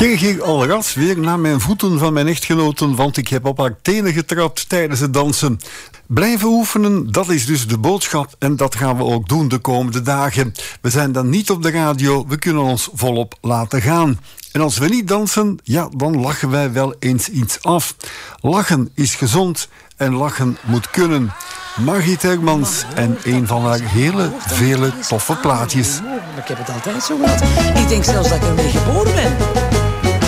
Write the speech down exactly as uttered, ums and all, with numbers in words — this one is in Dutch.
Ging ik al ras weer naar mijn voeten van mijn echtgenoten, want ik heb op haar tenen getrapt tijdens het dansen. Blijven oefenen, dat is dus de boodschap en dat gaan we ook doen de komende dagen. We zijn dan niet op de radio, we kunnen ons volop laten gaan. En als we niet dansen, ja, dan lachen wij wel eens iets af. Lachen is gezond en lachen moet kunnen. Margriet Hermans en een van haar hele vele toffe plaatjes. Ik heb het altijd zo gehad. Ik denk zelfs dat ik ermee geboren ben.